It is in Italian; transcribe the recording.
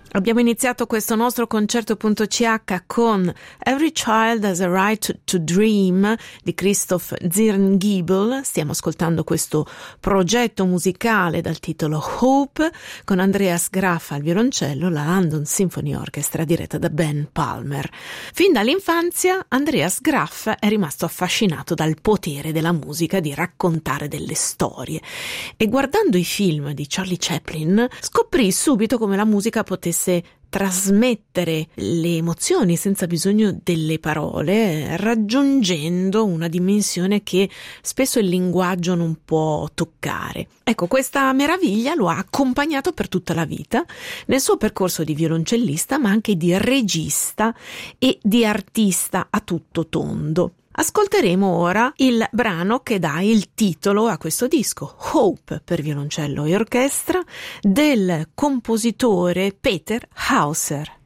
Abbiamo iniziato questo nostro concerto.ch con Every Child Has a Right to Dream di Christoph Zirngiebel. Stiamo ascoltando questo progetto musicale dal titolo Hope con Andreas Graff al violoncello, la London Symphony Orchestra diretta da Ben Palmer. Fin dall'infanzia Andreas Graff è rimasto affascinato dal potere della musica di raccontare delle storie e guardando i film di Charlie Chaplin scoprì subito come la musica potesse trasmettere le emozioni senza bisogno delle parole, raggiungendo una dimensione che spesso il linguaggio non può toccare. Ecco, questa meraviglia lo ha accompagnato per tutta la vita nel suo percorso di violoncellista, ma anche di regista e di artista a tutto tondo. Ascolteremo ora il brano che dà il titolo a questo disco, Hope per violoncello e orchestra, del compositore Peter Hauser.